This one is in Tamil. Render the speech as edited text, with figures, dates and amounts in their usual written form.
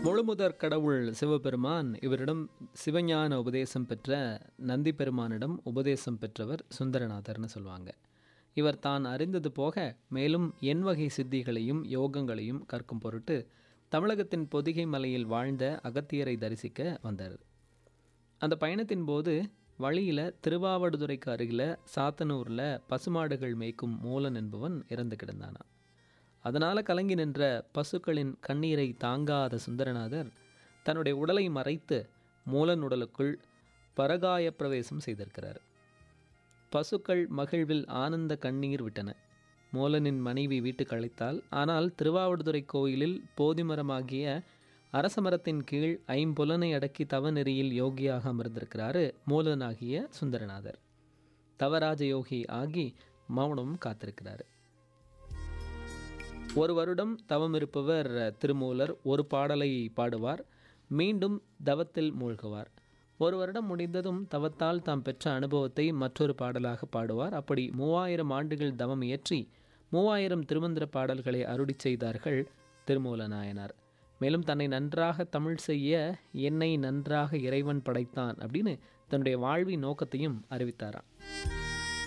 முழுமுதற் கடவுள் சிவபெருமான் இவரிடம் சிவஞான உபதேசம் பெற்ற நந்தி பெருமானிடம் உபதேசம் பெற்றவர் சுந்தரநாதர்னு சொல்லுவாங்க. இவர் தான் அறிந்தது போக மேலும் எண்வகை சித்திகளையும் யோகங்களையும் கற்கும் பொருட்டு தமிழகத்தின் பொதிகை மலையில் வாழ்ந்த அகத்தியரை தரிசிக்க வந்தார். அந்த பயணத்தின் போது வழியில் திருவாவடுதுறைக்கு அருகில் சாத்தனூரில் பசுமாடுகள் மேய்க்கும் மூலன் என்பவன் இறந்து கிடந்தானா. அதனால் கலங்கி நின்ற பசுக்களின் கண்ணீரை தாங்காத சுந்தரநாதர் தன்னுடைய உடலை மறைத்து மூலன் உடலுக்குள் பரகாய பிரவேசம் செய்திருக்கிறார். பசுக்கள் மகிழ்வில் ஆனந்த கண்ணீர் விட்டன. மூலனின் மனைவி வீட்டுக்கு அழைத்தால், ஆனால் திருவாவடுதுறை கோயிலில் போதிமரமாகிய அரசமரத்தின் கீழ் ஐம்புலனை அடக்கி தவநெறியில் யோகியாக அமர்ந்திருக்கிறாரு மூலனாகிய சுந்தரநாதர். தவராஜ யோகி ஆகி மௌனம் காத்திருக்கிறாரு. ஒரு வருடம் தவம் இருப்பவர் திருமூலர் ஒரு பாடலை பாடுவார், மீண்டும் தவத்தில் மூழ்குவார். ஒரு வருடம் முடிந்ததும் தவத்தால் தாம் பெற்ற அனுபவத்தை மற்றொரு பாடலாக பாடுவார். அப்படி 3000 ஆண்டுகள் தவம் இயற்றி 3000 திருமந்திர பாடல்களை அருளி செய்தார்கள் திருமூல நாயனார். மேலும் தன்னை நன்றாக தமிழ் செய்ய என்னை நன்றாக இறைவன் படைத்தான் அப்படின்னு தன்னுடைய வாழ்வின் நோக்கத்தையும் அறிவித்தாராம்.